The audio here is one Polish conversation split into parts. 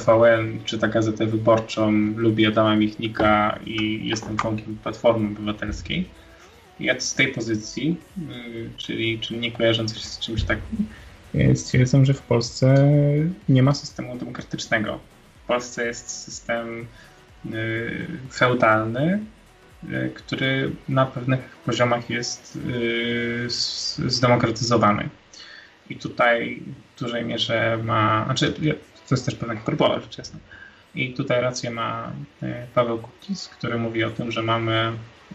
TVN czyta Gazetę Wyborczą, lubi Adama Michnika i jestem członkiem Platformy Obywatelskiej. Ja z tej pozycji, czyli nie kojarząc się z czymś takim, stwierdzam, że w Polsce nie ma systemu demokratycznego. W Polsce jest system feudalny, który na pewnych poziomach jest zdemokratyzowany. I tutaj w dużej mierze to jest też pewna hiperbola, rzecz jasna. I tutaj rację ma Paweł Kukiz, który mówi o tym, że mamy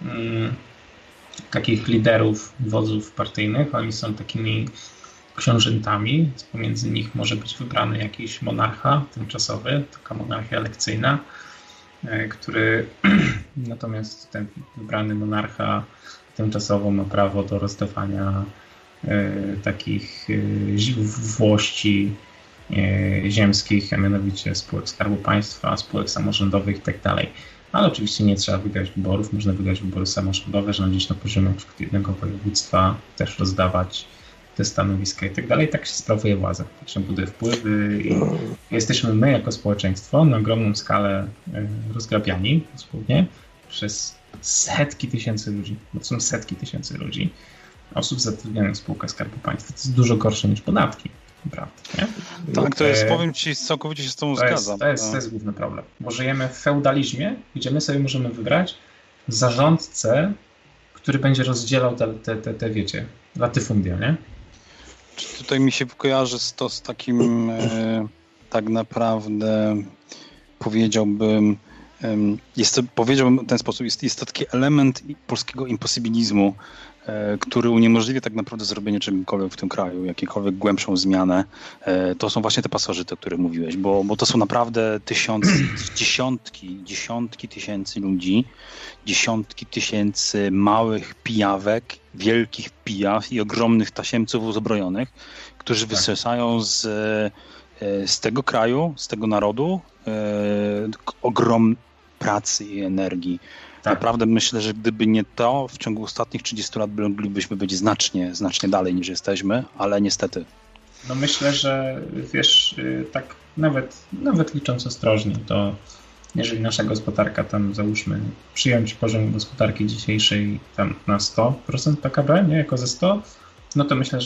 takich liderów, wodzów partyjnych. Oni są takimi książętami. Pomiędzy nich może być wybrany jakiś monarcha tymczasowy, taka monarchia elekcyjna, który natomiast ten wybrany monarcha tymczasowo ma prawo do rozdawania takich włości ziemskich, a mianowicie spółek Skarbu Państwa, spółek samorządowych i tak dalej. Ale oczywiście nie trzeba wygrać wyborów, można wygrać wybory samorządowe, rządzić na poziomie np. jednego województwa, też rozdawać te stanowiska i tak dalej. Tak się sprawuje władzę, tak się buduje wpływy i jesteśmy my jako społeczeństwo na ogromną skalę rozgrabiani dosłownie przez setki tysięcy ludzi, bo to są setki tysięcy ludzi, osób zatrudnionych w spółkach Skarbu Państwa. To jest dużo gorsze niż podatki. Naprawdę, nie? Tak, to jest, powiem ci, całkowicie się z tą zgadzam. To jest główny problem, bo żyjemy w feudalizmie, gdzie my sobie możemy wybrać zarządcę, który będzie rozdzielał te wiecie, latyfundia, nie? Tutaj mi się kojarzy z takim tak naprawdę powiedziałbym w ten sposób, jest to taki element polskiego imposybilizmu, który uniemożliwia tak naprawdę zrobienie czegokolwiek w tym kraju, jakiekolwiek głębszą zmianę. To są właśnie te pasożyty, o których mówiłeś, bo to są naprawdę dziesiątki tysięcy ludzi, dziesiątki tysięcy małych pijawek, wielkich pijaw i ogromnych tasiemców uzbrojonych, którzy wysysają z tego kraju, z tego narodu ogrom pracy i energii. Tak. Naprawdę myślę, że gdyby nie to, w ciągu ostatnich 30 lat moglibyśmy być znacznie dalej niż jesteśmy, ale niestety. No myślę, że wiesz, tak nawet licząc ostrożnie, to jeżeli nasza gospodarka tam załóżmy przyjąć poziom gospodarki dzisiejszej tam na 100% PKB, nie jako ze 100, no to myślę, że